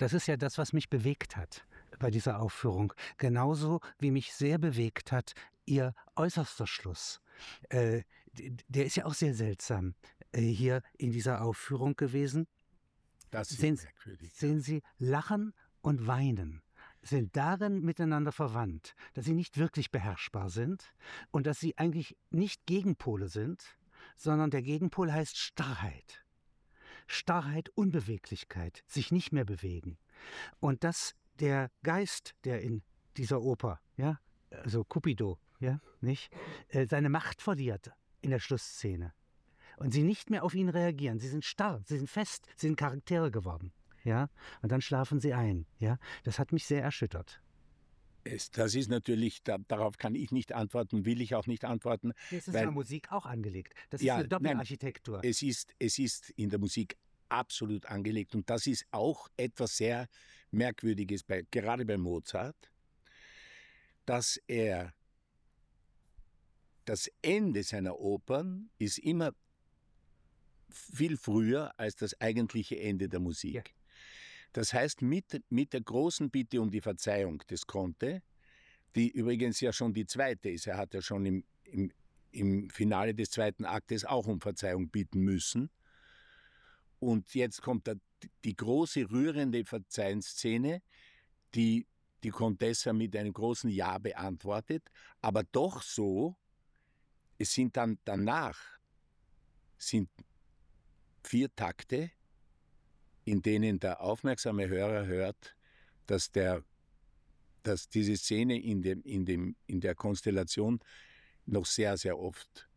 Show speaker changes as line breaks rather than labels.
Das ist ja das, was mich bewegt hat bei dieser Aufführung. Genauso wie mich sehr bewegt hat Ihr äußerster Schluss. Der ist ja auch sehr seltsam hier in dieser Aufführung gewesen.
Das ist merkwürdig.
Sehen Sie, Lachen und Weinen sind darin miteinander verwandt, dass sie nicht wirklich beherrschbar sind und dass sie eigentlich nicht Gegenpole sind, sondern der Gegenpol heißt Starrheit. Starrheit, Unbeweglichkeit, sich nicht mehr bewegen. Und dass der Geist, der in dieser Oper, ja, also Cupido, ja, nicht, seine Macht verliert in der Schlussszene. Und sie nicht mehr auf ihn reagieren. Sie sind starr, sie sind fest, sie sind Charaktere geworden. Ja? Und dann schlafen sie ein. Ja? Das hat mich sehr erschüttert.
Das ist natürlich, darauf kann ich nicht antworten, will ich auch nicht antworten.
Das ist in der Musik auch angelegt. Das ist eine Doppelarchitektur.
Nein, es ist in der Musik absolut angelegt. Und das ist auch etwas sehr Merkwürdiges, gerade bei Mozart, dass er das Ende seiner Opern ist immer viel früher als das eigentliche Ende der Musik. Ja. Das heißt, mit der großen Bitte um die Verzeihung des Conte, die übrigens ja schon die zweite ist, er hat ja schon im Finale des zweiten Aktes auch um Verzeihung bitten müssen. Und jetzt kommt die große, rührende Verzeihungsszene, die Contessa mit einem großen Ja beantwortet, aber doch so, es sind dann danach 4 Takte, in denen der aufmerksame Hörer hört, dass diese Szene in der Konstellation noch sehr, sehr oft